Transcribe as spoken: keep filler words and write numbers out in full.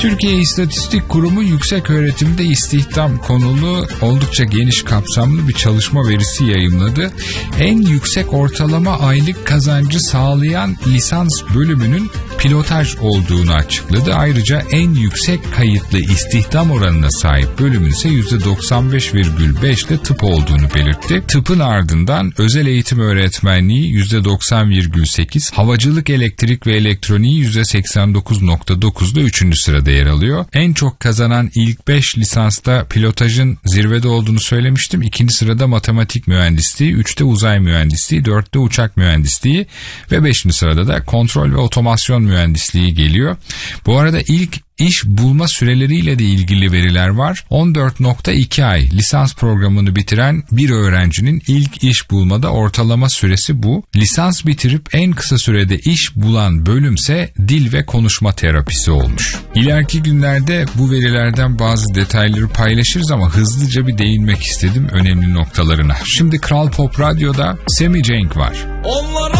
Türkiye İstatistik Kurumu yükseköğretimde istihdam konulu oldukça geniş kapsamlı bir çalışma verisi yayımladı. En yüksek ortalama aylık kazancı sağlayan lisans bölümünün pilotaj olduğunu açıkladı. Ayrıca en yüksek kayıtlı istihdam oranına sahip bölümün ise yüzde doksan beş virgül beş ile tıp olduğunu belirtti. Tıpın ardından özel eğitim öğretmenliği yüzde doksan virgül sekiz, havacılık, elektrik ve elektroniği yüzde seksen dokuz virgül dokuz ile üçüncü sırada yer alıyor. En çok kazanan ilk beş lisansta pilotajın zirvede olduğunu söylemiştim. İkinci sırada matematik mühendisliği, üçte uzay mühendisliği, dörtte uçak mühendisliği ve beşinci sırada da kontrol ve otomasyon mühendisliği geliyor. Bu arada ilk İş bulma süreleriyle de ilgili veriler var. on dört virgül iki ay lisans programını bitiren bir öğrencinin ilk iş bulmada ortalama süresi bu. Lisans bitirip en kısa sürede iş bulan bölümse dil ve konuşma terapisi olmuş. İleriki günlerde bu verilerden bazı detayları paylaşırız ama hızlıca bir değinmek istedim önemli noktalarına. Şimdi Kral Pop Radyo'da Sammy Cenk var. Onlara